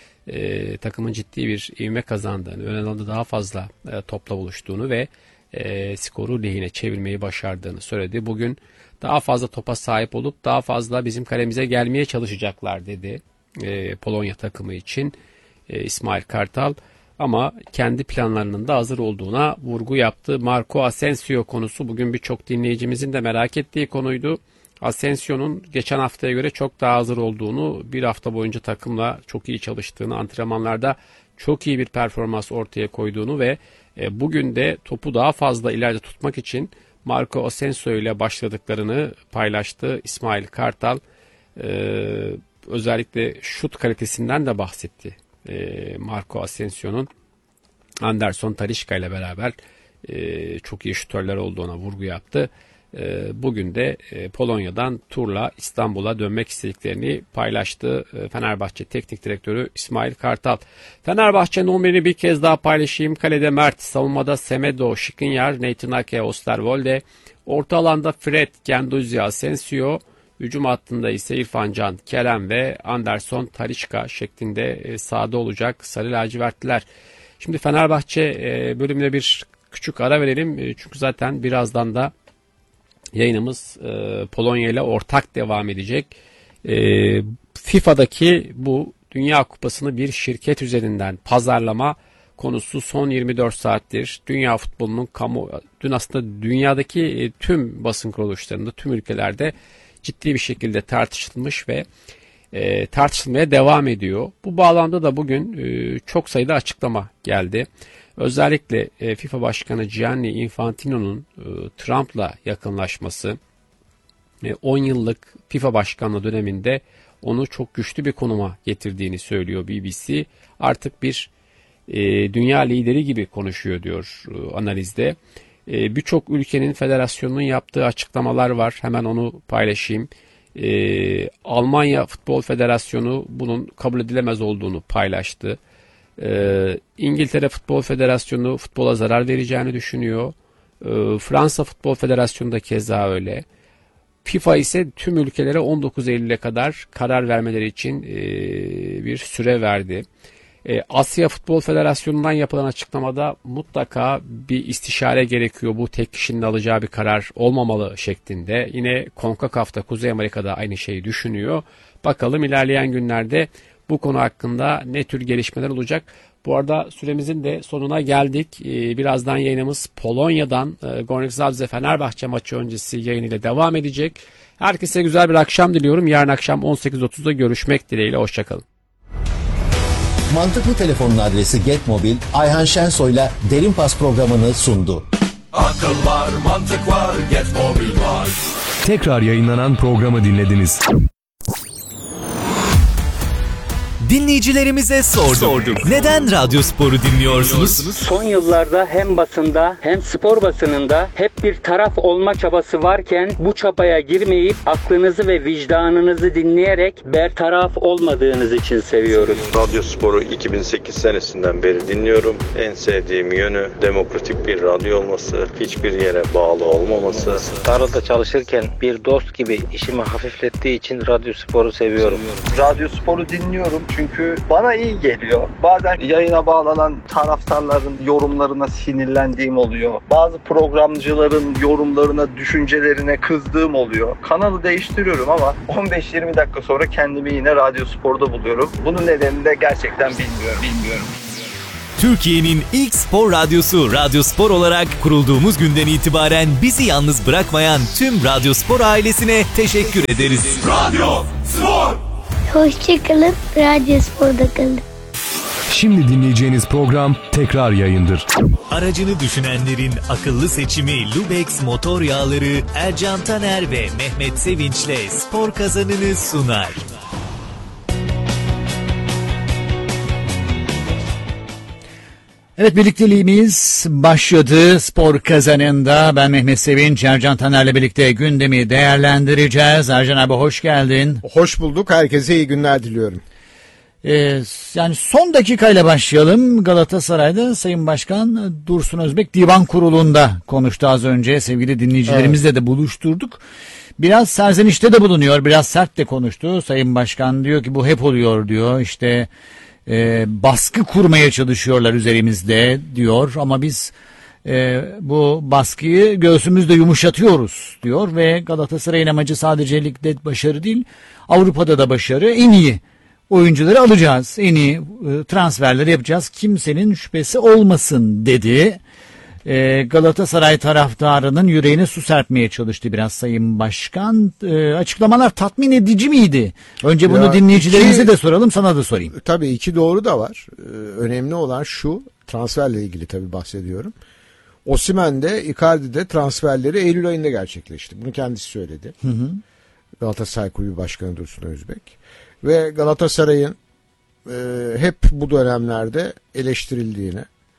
A: e, takımın ciddi bir ivme kazandığını, ön alanda daha fazla e, topla buluştuğunu ve e, skoru lehine çevirmeyi başardığını söyledi. Bugün daha fazla topa sahip olup daha fazla bizim kalemize gelmeye çalışacaklar dedi e, Polonya takımı için e, İsmail Kartal. Ama kendi planlarının da hazır olduğuna vurgu yaptı. Marco Asensio konusu bugün birçok dinleyicimizin de merak ettiği konuydu. Asensio'nun geçen haftaya göre çok daha hazır olduğunu, bir hafta boyunca takımla çok iyi çalıştığını, antrenmanlarda çok iyi bir performans ortaya koyduğunu ve bugün de topu daha fazla ileride tutmak için Marco Asensio ile başladıklarını paylaştı İsmail Kartal. Ee, özellikle şut kalitesinden de bahsetti. Marco Asensio'nun Anderson Talisca ile beraber e, çok iyi şutörler olduğuna vurgu yaptı. E, bugün de e, Polonya'dan turla İstanbul'a dönmek istediklerini paylaştı e, Fenerbahçe Teknik Direktörü İsmail Kartal. Fenerbahçe'nin on birini bir kez daha paylaşayım. Kalede Mert, savunmada Semedo, Skriniar, Nathan Ake, Osterwolde, orta alanda Fred, Guendouzi, Asensio, hücum hattında ise İrfan Can, Kerem ve Anderson Talisca şeklinde sahada olacak Sarı lacivertliler. Şimdi Fenerbahçe bölümüne bir küçük ara verelim. Çünkü zaten birazdan da yayınımız Polonya ile ortak devam edecek. FIFA'daki bu Dünya Kupası'nı bir şirket üzerinden pazarlama konusu son yirmi dört saattir dünya futbolunun kamu, dün aslında dünyadaki tüm basın kuruluşlarında, tüm ülkelerde ciddi bir şekilde tartışılmış ve e, tartışılmaya devam ediyor. Bu bağlamda da bugün e, çok sayıda açıklama geldi. Özellikle e, FIFA Başkanı Gianni Infantino'nun e, Trump'la yakınlaşması, e, on yıllık FIFA Başkanlığı döneminde onu çok güçlü bir konuma getirdiğini söylüyor B B C. Artık bir e, dünya lideri gibi konuşuyor diyor e, analizde. E, Birçok ülkenin federasyonunun yaptığı açıklamalar var. Hemen onu paylaşayım. E, Almanya Futbol Federasyonu bunun kabul edilemez olduğunu paylaştı. E, İngiltere Futbol Federasyonu futbola zarar vereceğini düşünüyor. E, Fransa Futbol Federasyonu da keza öyle. FIFA ise tüm ülkelere on dokuz Eylül'e kadar karar vermeleri için e, bir süre verdi. E, Asya Futbol Federasyonu'ndan yapılan açıklamada mutlaka bir istişare gerekiyor. Bu tek kişinin alacağı bir karar olmamalı şeklinde. Yine CONCACAF'ta Kuzey Amerika'da aynı şeyi düşünüyor. Bakalım ilerleyen günlerde bu konu hakkında ne tür gelişmeler olacak. Bu arada süremizin de sonuna geldik. Ee, birazdan yayınımız Polonya'dan e, Górnik Zabrze Fenerbahçe maçı öncesi yayınıyla devam edecek. Herkese güzel bir akşam diliyorum. Yarın akşam on sekiz otuzda görüşmek dileğiyle. Hoşçakalın.
C: Mantıklı Telefon'un adresi Getmobil, Ayhan Şensoy'la Derin Pas programını sundu.
D: Akıl var, mantık var, Get Mobil var.
F: Tekrar yayınlanan programı dinlediniz.
G: Dinleyicilerimize sorduk. sorduk. Neden Radyospor'u dinliyorsunuz?
H: Son yıllarda hem basında hem spor basınında hep bir taraf olma çabası varken bu çabaya girmeyip aklınızı ve vicdanınızı dinleyerek bertaraf olmadığınız için seviyoruz.
I: Radyospor'u iki bin sekiz senesinden beri dinliyorum. En sevdiğim yönü demokratik bir radyo olması, hiçbir yere bağlı olmaması.
J: Tarlada çalışırken bir dost gibi işimi hafiflettiği için Radyospor'u seviyorum.
K: Radyospor'u dinliyorum. Çünkü bana iyi geliyor. Bazen yayına bağlanan taraftarların yorumlarına sinirlendiğim oluyor. Bazı programcıların yorumlarına, düşüncelerine kızdığım oluyor. Kanalı değiştiriyorum ama on beş yirmi dakika sonra kendimi yine Radyospor'da buluyorum. Bunun nedenini de gerçekten bilmiyorum. bilmiyorum.
G: Türkiye'nin ilk spor radyosu Radyospor olarak kurulduğumuz günden itibaren bizi yalnız bırakmayan tüm Radyospor ailesine teşekkür ederiz.
D: Radyo Spor.
L: Hoşçakalın, Radyospor'da kalın.
F: Şimdi dinleyeceğiniz program tekrar yayındır.
G: Aracını düşünenlerin akıllı seçimi Lubex motor yağları Ercan Taner ve Mehmet Sevinç'le spor kazanını sunar.
M: Evet, birlikteliğimiz başladı. Spor kazanında ben Mehmet Sevinç, Ercan Taner'le birlikte gündemi değerlendireceğiz. Ercan abi hoş geldin.
N: Hoş bulduk. Herkese iyi günler diliyorum.
M: Ee, yani son dakikayla başlayalım. Galatasaray'da Sayın Başkan Dursun Özbek Divan Kurulu'nda konuştu az önce. Sevgili dinleyicilerimizle evet. de buluşturduk. Biraz serzenişte de bulunuyor. Biraz sert de konuştu. Sayın Başkan diyor ki bu hep oluyor diyor. İşte e, baskı kurmaya çalışıyorlar üzerimizde diyor. Ama biz e, bu baskıyı göğsümüzde yumuşatıyoruz diyor. Ve Galatasaray'ın amacı sadece ligde başarı değil, Avrupa'da da başarı. En iyi oyuncuları alacağız, en iyi e, transferleri yapacağız, kimsenin şüphesi olmasın dedi. E, Galatasaray taraftarının yüreğine su serpmeye çalıştı biraz Sayın Başkan. E, açıklamalar tatmin edici miydi? Önce bunu ya, dinleyicilerimize iki, de soralım, sana da sorayım.
N: Tabii iki doğru da var. Ee, önemli olan şu, transferle ilgili tabii bahsediyorum. Osimhen de Icardi de transferleri Eylül ayında gerçekleşti. Bunu kendisi söyledi. Hı hı. Galatasaray Kulübü Başkanı Dursun Özbek. Ve Galatasaray'ın e, hep bu dönemlerde eleştirildiğini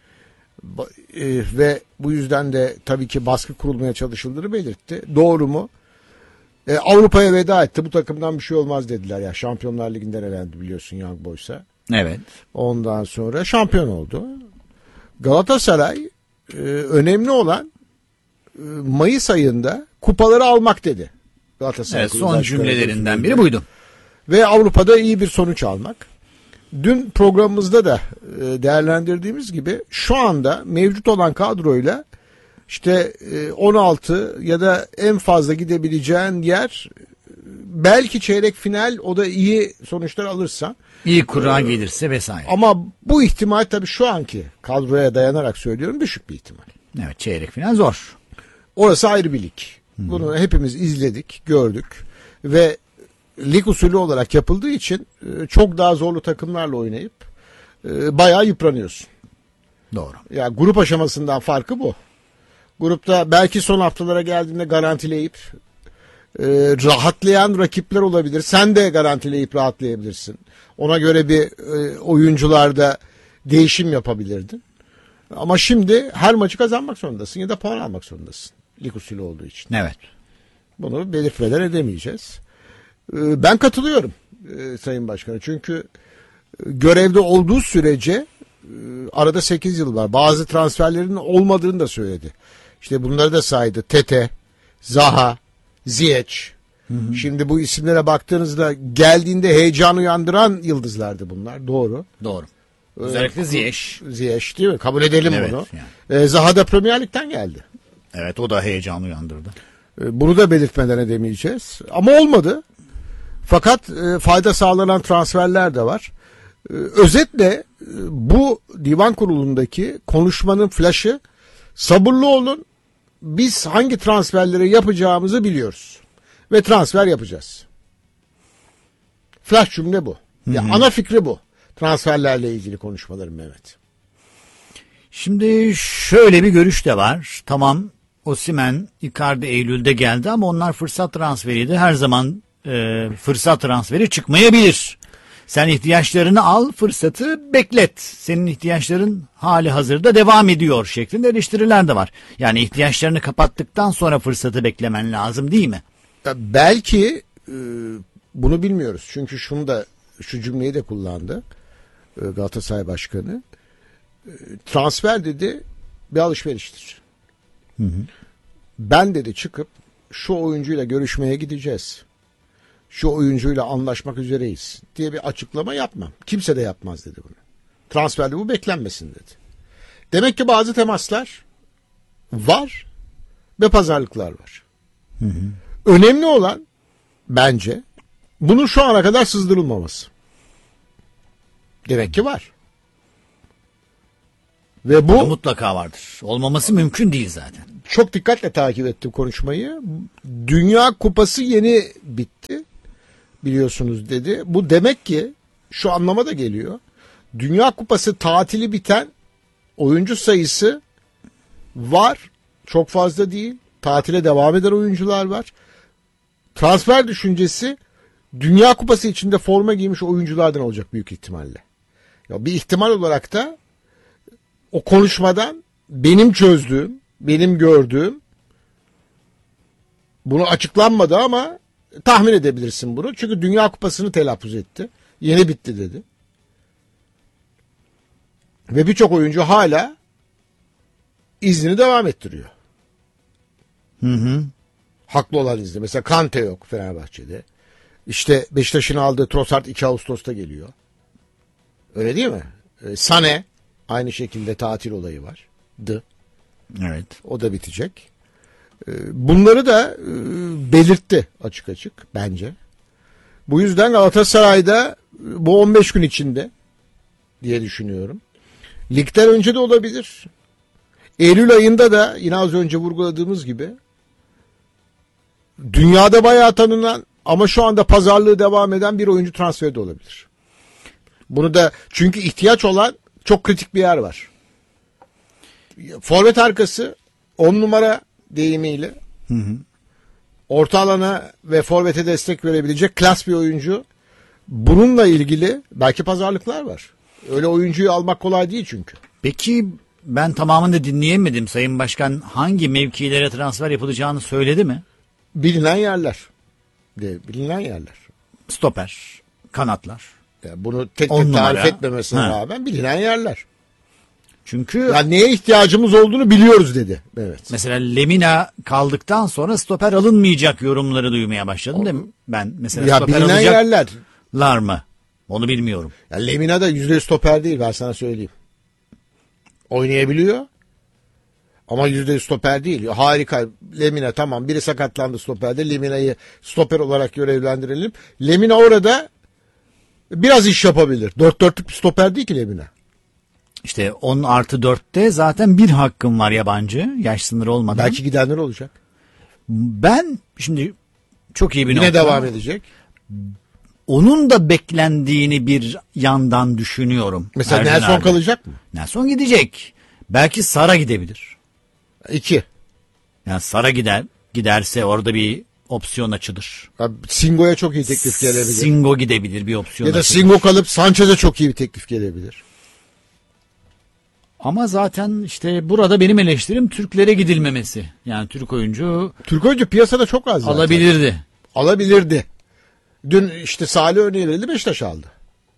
N: e, ve bu yüzden de tabii ki baskı kurulmaya çalışıldığını belirtti. Doğru mu? E, Avrupa'ya veda etti. Bu takımdan bir şey olmaz dediler. Ya Şampiyonlar Ligi'nden elendi biliyorsun Young Boys'a.
M: Evet.
N: Ondan sonra şampiyon oldu. Galatasaray e, önemli olan e, Mayıs ayında kupaları almak dedi. Galatasaray
M: evet, son cümlelerinden biri buydu.
N: Ve Avrupa'da iyi bir sonuç almak. Dün programımızda da değerlendirdiğimiz gibi şu anda mevcut olan kadroyla işte on altı ya da en fazla gidebileceğin yer belki çeyrek final, o da iyi sonuçlar alırsan.
M: İyi kura gelirse vesaire.
N: Ama bu ihtimal tabii şu anki kadroya dayanarak söylüyorum düşük bir ihtimal.
M: Evet, çeyrek final zor.
N: Orası ayrı bir lig. Hmm. Bunu hepimiz izledik, gördük ve lig usulü olarak yapıldığı için çok daha zorlu takımlarla oynayıp bayağı yıpranıyorsun.
M: Doğru.
N: Ya yani grup aşamasından farkı bu. Grupta belki son haftalara geldiğinde garantileyip e, rahatlayan rakipler olabilir. Sen de garantileyip rahatlayabilirsin. Ona göre bir e, oyuncularda değişim yapabilirdin. Ama şimdi her maçı kazanmak zorundasın ya da puan almak zorundasın. Lig usulü olduğu için.
M: Evet.
N: Bunu belirtmeden edemeyeceğiz. Ben katılıyorum Sayın Başkan'a. Çünkü görevde olduğu sürece arada sekiz yıl var. Bazı transferlerin olmadığını da söyledi. İşte bunları da saydı. Tete, Zaha, Ziyech. Hı hı. Şimdi bu isimlere baktığınızda geldiğinde heyecan uyandıran yıldızlardı bunlar. Doğru.
M: Doğru. Özellikle Ziyech.
N: Ziyech değil mi? Kabul edelim
M: evet,
N: bunu.
M: Yani.
N: Ee, Zaha da Premier Lig'den geldi.
M: Evet, o da heyecan uyandırdı.
N: Ee, bunu da belirtmeden edemeyeceğiz. Ama olmadı. Fakat e, fayda sağlanan transferler de var. E, özetle e, bu divan kurulundaki konuşmanın flaşı, sabırlı olun, biz hangi transferleri yapacağımızı biliyoruz. Ve transfer yapacağız. Flash cümle bu. Ya yani ana fikri bu. Transferlerle ilgili konuşmalarım Mehmet.
M: Şimdi şöyle bir görüş de var. Tamam, Osimhen, Icardi Eylül'de geldi ama onlar fırsat transferiydi. Her zaman e, fırsat transferi çıkmayabilir. Sen ihtiyaçlarını al, fırsatı beklet. Senin ihtiyaçların hali hazırda devam ediyor şeklinde eleştiriler de var. Yani ihtiyaçlarını kapattıktan sonra fırsatı beklemen lazım değil mi?
N: Ya belki e, bunu bilmiyoruz. Çünkü şunu da, şu cümleyi de kullandı e, Galatasaray Başkanı. E, transfer dedi bir alışveriştir.
M: Hı hı.
N: Ben dedi çıkıp şu oyuncuyla görüşmeye gideceğiz. Şu oyuncuyla anlaşmak üzereyiz diye bir açıklama yapmam. Kimse de yapmaz dedi bunu. Transferde bu beklenmesin dedi. Demek ki bazı temaslar var ve pazarlıklar var.
M: Hı hı.
N: Önemli olan bence bunun şu ana kadar sızdırılmaması. Demek ki var. Ve bu
M: o mutlaka vardır. Olmaması mümkün değil zaten.
N: Çok dikkatle takip ettim konuşmayı. Dünya Kupası yeni bitti. Biliyorsunuz dedi. Bu demek ki şu anlama da geliyor. Dünya Kupası tatili biten oyuncu sayısı var. Çok fazla değil. Tatile devam eden oyuncular var. Transfer düşüncesi Dünya Kupası içinde forma giymiş oyunculardan olacak büyük ihtimalle. Ya bir ihtimal olarak da o konuşmadan benim çözdüğüm, benim gördüğüm, bunu açıklanmadı ama tahmin edebilirsin bunu. Çünkü Dünya Kupası'nı telaffuz etti. Yeni bitti dedi. Ve birçok oyuncu hala iznini devam ettiriyor.
M: Hı hı.
N: Haklı olan izni. Mesela Kante yok Fenerbahçe'de. İşte Beşiktaş'ın aldığı Trossard iki Ağustos'ta geliyor. Öyle değil mi? Ee, Sane aynı şekilde tatil olayı var. Dı.
M: Evet.
N: O da bitecek. Ee, bunları da e, belirtti açık açık bence. Bu yüzden Galatasaray'da bu on beş gün içinde diye düşünüyorum. Ligden önce de olabilir. Eylül ayında da yine az önce vurguladığımız gibi dünyada bayağı tanınan ama şu anda pazarlığı devam eden bir oyuncu transferi de olabilir. Bunu da çünkü ihtiyaç olan çok kritik bir yer var. Forvet arkası on numara deyimiyle
M: hı hı.
N: orta alana ve forvete destek verebilecek klas bir oyuncu. Bununla ilgili belki pazarlıklar var. Öyle oyuncuyu almak kolay değil çünkü.
M: Peki ben tamamını dinleyemedim. Sayın Başkan hangi mevkilere transfer yapılacağını söyledi mi?
N: Bilinen yerler. De, bilinen yerler.
M: Stoper, kanatlar.
N: Yani bunu tek tek tarif etmemesine ha. rağmen bilinen yerler.
M: Çünkü
N: yani neye ihtiyacımız olduğunu biliyoruz dedi. Evet.
M: Mesela Lemina kaldıktan sonra stoper alınmayacak yorumları duymaya başladım değil mi? Ben mesela
N: ya
M: stoper
N: bilinen yerler.
M: Alacaklar mı? Onu bilmiyorum.
N: Ya Lemina da yüzde yüz stoper değil, ben sana söyleyeyim. Oynayabiliyor. Ama yüzde yüz stoper değil. Harika. Lemina tamam. Biri sakatlandı stoperde. Lemina'yı stoper olarak görevlendirelim. Lemina orada biraz iş yapabilir. Dört dörtlük bir stoper değil ki Lemina.
M: İşte on artı dörtte zaten bir hakkım var yabancı. Yaş sınırı olmadan.
N: Belki gidenler olacak.
M: Ben şimdi çok iyi bir
N: Yine
M: nokta.
N: devam edecek.
M: Onun da beklendiğini bir yandan düşünüyorum.
N: Mesela Nelson kalacak mı?
M: Nelson gidecek. Belki Sara gidebilir.
N: İki.
M: Yani Sara gider, giderse orada bir opsiyon açılır.
N: Abi, Singo'ya çok iyi teklif gelebilir.
M: Singo gidebilir, bir opsiyon
N: Ya da
M: açılır.
N: Singo kalıp Sanchez'e çok iyi bir teklif gelebilir.
M: Ama zaten işte burada benim eleştirim Türklere gidilmemesi. Yani Türk oyuncu
N: Türk oyuncu piyasada çok az zaten.
M: alabilirdi.
N: Alabilirdi. Dün işte Salih örneği verildi, Beşiktaş aldı.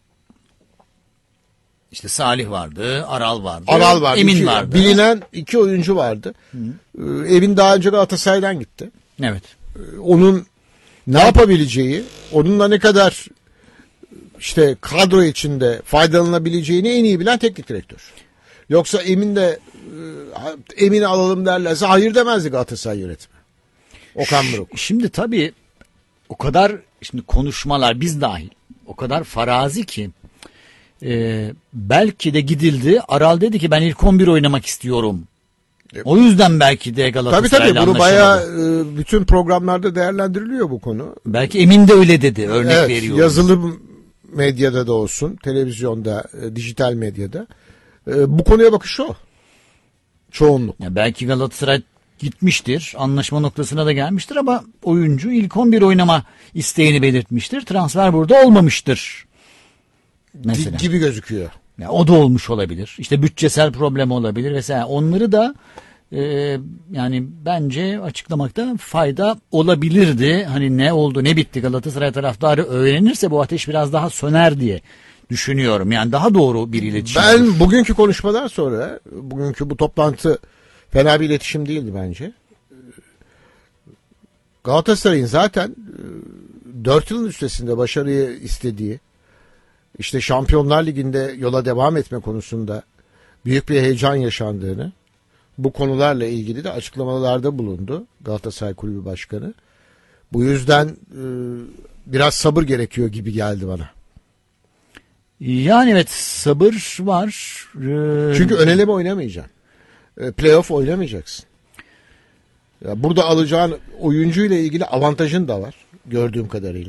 M: İşte Salih vardı, Aral vardı,
N: Aral vardı.
M: Emin
N: iki,
M: vardı.
N: Bilinen iki oyuncu vardı. Ee, Emin daha önce Galatasaray'dan gitti.
M: Evet.
N: Ee, Onun ne yapabileceği, onunla ne kadar işte kadro içinde faydalanabileceğini en iyi bilen teknik direktör. Yoksa Emin de e, Emin'i alalım derlerse hayır demezdi Galatasaray yönetimi. Okan Buruk.
M: Şimdi tabii o kadar şimdi konuşmalar biz dahil o kadar farazi ki e, belki de gidildi. Aral dedi ki ben ilk on bir oynamak istiyorum. O yüzden belki de Galatasaray'la
N: Tabii tabii bunu
M: anlaşamadı.
N: bayağı e, bütün programlarda değerlendiriliyor bu konu.
M: Belki Emin de öyle dedi. Örnek
N: evet,
M: veriyorum.
N: Yazılı medyada da olsun, televizyonda, e, dijital medyada e, bu konuya bakış o. Çoğunluk.
M: Ya belki Galatasaray gitmiştir. Anlaşma noktasına da gelmiştir ama oyuncu ilk on bir oynama isteğini belirtmiştir. Transfer burada olmamıştır. Mesela.
N: Gibi gözüküyor.
M: Ya o da olmuş olabilir. İşte bütçesel problem olabilir vesaire. Onları da e, yani bence açıklamakta fayda olabilirdi. Hani ne oldu ne bitti Galatasaray taraftarı öğrenirse bu ateş biraz daha söner diye düşünüyorum. Yani daha doğru bir iletişim.
N: Ben
M: olur.
N: bugünkü konuşmadan sonra bugünkü bu toplantı fena bir iletişim değildi bence. Galatasaray'ın zaten dört yılın üstesinde başarıyı istediği, işte Şampiyonlar Ligi'nde yola devam etme konusunda büyük bir heyecan yaşandığını, bu konularla ilgili de açıklamalarda bulundu Galatasaray Kulübü Başkanı. Bu yüzden e, biraz sabır gerekiyor gibi geldi bana.
M: Yani evet sabır var. Ee...
N: Çünkü ön eleme oynamayacaksın. E, playoff oynamayacaksın. Ya burada alacağın oyuncuyla ilgili avantajın da var gördüğüm kadarıyla.